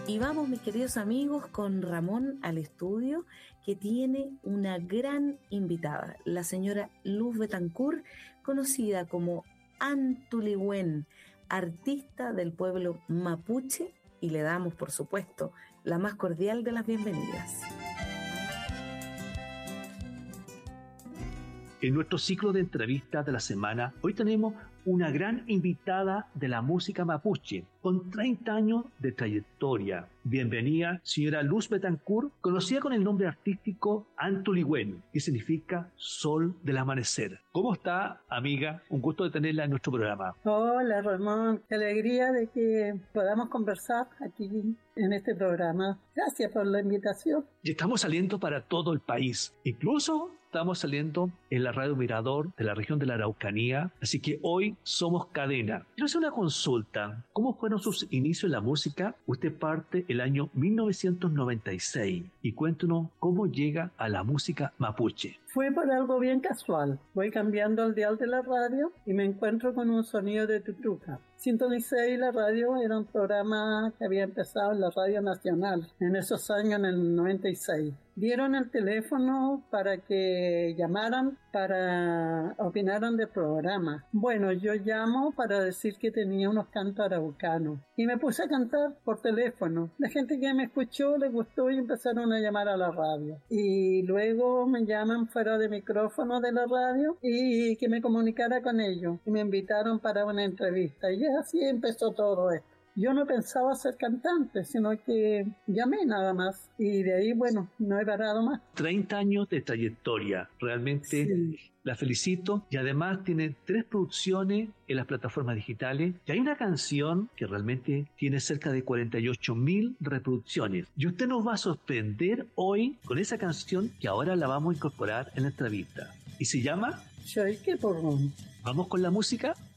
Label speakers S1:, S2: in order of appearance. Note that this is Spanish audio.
S1: Y vamos, mis queridos amigos, con Ramón al estudio, que tiene una gran invitada, la señora Luz Betancur, conocida como Antuliwen, artista del pueblo mapuche, y le damos, por supuesto, la más cordial de las bienvenidas.
S2: En nuestro ciclo de entrevistas de la semana, hoy tenemos una gran invitada de la música mapuche, con 30 años de trayectoria. Bienvenida, señora Luz Betancur, conocida con el nombre artístico Antuliwen, que significa Sol del Amanecer. ¿Cómo está, amiga? Un gusto de tenerla en nuestro programa.
S3: Hola, Ramón. Qué alegría de que podamos conversar aquí en este programa. Gracias por la invitación.
S2: Y estamos saliendo para todo el país. Incluso estamos saliendo en la Radio Mirador de la región de la Araucanía, así que hoy somos cadena. Quiero hacer una consulta. ¿Cómo fueron sus inicios en la música? Usted parte el año 1996 y cuéntenos cómo llega a la música mapuche.
S3: Fue por algo bien casual. Voy cambiando el dial de la radio y me encuentro con un sonido de tutuca. Sintonicé la radio, era un programa que había empezado en la Radio Nacional en esos años, en el 96. Dieron el teléfono para que llamaran, para opinaran del programa. Bueno, yo llamo para decir que tenía unos cantos araucanos y me puse a cantar por teléfono. La gente que me escuchó le gustó y empezaron a llamar a la radio. Y luego me llaman fuera de micrófono de la radio y que me comunicara con ellos. Y me invitaron para una entrevista y así empezó todo esto. Yo no pensaba ser cantante, sino que llamé nada más. Y de ahí, bueno, no he parado más.
S2: 30 años de trayectoria. Realmente sí. La felicito. Y además tiene 3 producciones en las plataformas digitales. Y hay una canción que realmente tiene cerca de 48.000 reproducciones. Y usted nos va a sorprender hoy con esa canción que ahora la vamos a incorporar en la entrevista. Y se llama...
S3: Choy que porrón.
S2: ¿Vamos con la música?